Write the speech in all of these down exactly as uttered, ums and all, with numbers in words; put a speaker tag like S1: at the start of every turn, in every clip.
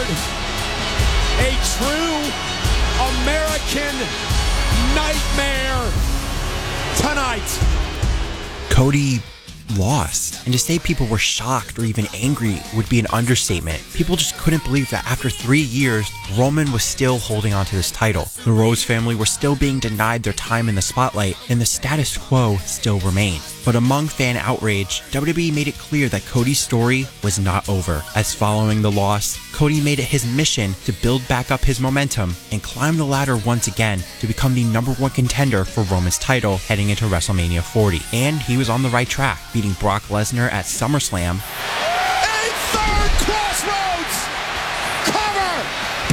S1: A true American nightmare tonight.
S2: Cody lost. And to say people were shocked or even angry would be an understatement. People just couldn't believe that after three years, Roman was still holding on to this title. The Rose family were still being denied their time in the spotlight, and the status quo still remained. But among fan outrage, W W E made it clear that Cody's story was not over, as following the loss, Cody made it his mission to build back up his momentum and climb the ladder once again to become the number one contender for Roman's title heading into WrestleMania forty. And he was on the right track, beating Brock Lesnar at SummerSlam.
S1: A third Crossroads cover!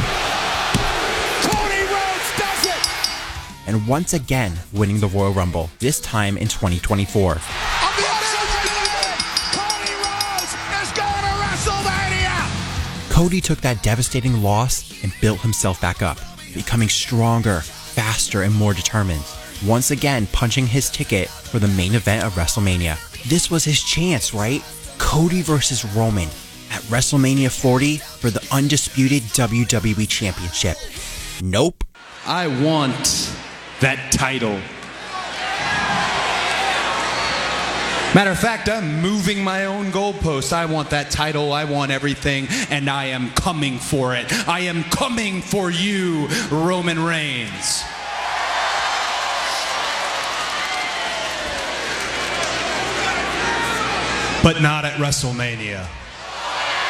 S1: Cody Rhodes does it!
S2: And once again winning the Royal Rumble, this time in twenty twenty-four.
S1: On the outside, Cody Rhodes is going to WrestleMania!
S2: Cody took that devastating loss and built himself back up, becoming stronger, faster, and more determined. Once again punching his ticket for the main event of WrestleMania. This was his chance, right? Cody versus Roman at WrestleMania forty for the undisputed W W E Championship. Nope.
S3: I want that title. Matter of fact, I'm moving my own goalposts. I want that title, I want everything, and I am coming for it. I am coming for you, Roman Reigns. But not at WrestleMania.